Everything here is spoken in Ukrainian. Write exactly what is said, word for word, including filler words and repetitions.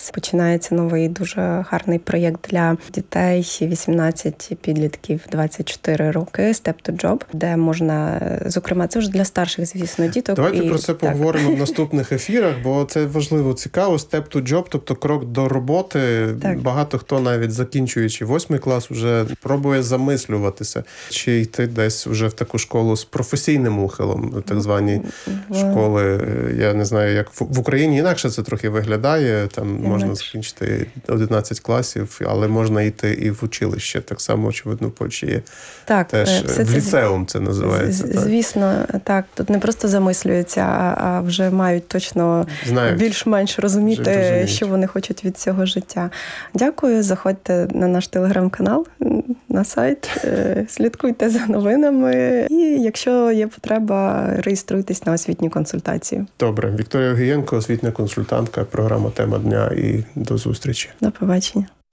зараз починається новий дуже гарний проєкт для дітей вісімнадцять підлітків двадцять чотири роки Step to Job, де можна, зокрема, це вже для старших, звісно, діток. Давайте і, про це так. поговоримо в наступних ефірах, бо це важливо, цікаво. Step to Job, тобто крок до роботи. Так. Багато хто, навіть закінчуючи восьмий клас, вже пробує замислюватися, чи йти десь вже в таку школу з професійним ухилом, так звані школи. Я не знаю, як в Україні інакше це трохи виглядає. Там інакше. Можна закінчити одинадцять класів, але можна йти і в училище. Так само, очевидно, в Польщі є. Так, теж в ліцеум це називається. З, так. Звісно, так. Тут не просто замислюються, а вже мають точно знають. Більш-менш розуміти, що вони хочуть від цього життя. Дякую. Заходьте на наш телеграм-канал, на сайт, слідкуйте за новинами. І якщо є потреба, реєструйтесь на освітню консультацію. Добре. Вікторія Огієнко, освітня консультантка, програма «Тема дня». І до зустрічі. До побачення.